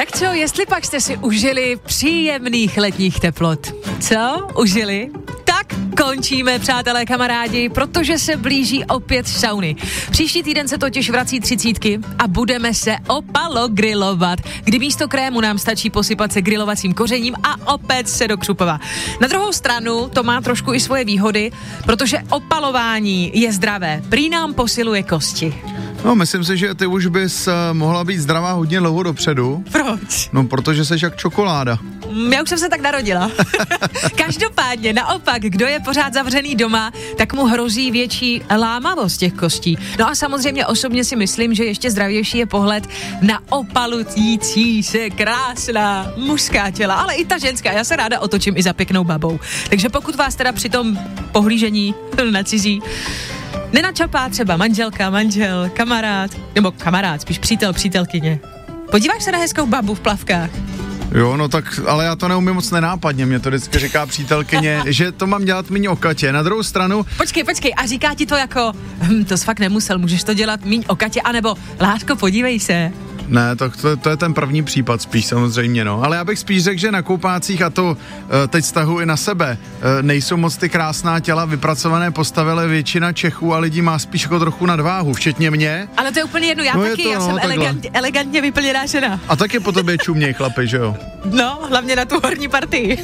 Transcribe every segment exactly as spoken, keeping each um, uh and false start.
Tak co, jestli pak jste si užili příjemných letních teplot? Co? Užili? Tak končíme, přátelé, kamarádi, protože se blíží opět sauny. Příští týden se totiž vrací třicítky a budeme se opalogrilovat, kdy místo krému nám stačí posypat se grilovacím kořením a opět se do křupova. Na druhou stranu to má trošku i svoje výhody, protože opalování je zdravé. Prý nám posiluje kosti. No, myslím si, že ty už bys uh, mohla být zdravá hodně dlouho dopředu. Proč? No, protože seš jak čokoláda. Já už jsem se tak narodila. Každopádně, naopak, kdo je pořád zavřený doma, tak mu hrozí větší lámavost těch kostí. No a samozřejmě osobně si myslím, že ještě zdravější je pohled na opalující se krásná mužská těla, ale i ta ženská. Já se ráda otočím i za pěknou babou. Takže pokud vás teda při tom pohlížení na cizí nenačapá třeba manželka, manžel, kamarád, nebo kamarád, spíš přítel, přítelkyně. Podíváš se na hezkou babu v plavkách? Jo, no tak, ale já to neumím moc nenápadně, mě to vždycky říká přítelkyně, že to mám dělat míň o Katě. Na druhou stranu... Počkej, počkej, a říká ti to jako, hm, to jsi fakt nemusel, můžeš to dělat míň o Katě, anebo Láško, podívej se. Ne, to, to, to je ten první případ spíš samozřejmě, no. Ale já bych spíš řekl, že na koupácích, a to uh, teď stahu i na sebe, uh, nejsou moc ty krásná těla vypracované postavy, ale většina Čechů a lidí má spíš jako trochu nadváhu, včetně mě. Ale to je úplně jedno, já no taky, to, já no, jsem elegant, elegantně vyplněná žena. A taky po tobě čuměj chlapi, že jo? No, hlavně na tu horní partii.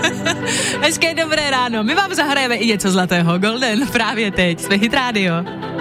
Hezké dobré ráno, my vám zahrajeme i něco zlatého. Golden právě teď, jsme Hit Radio.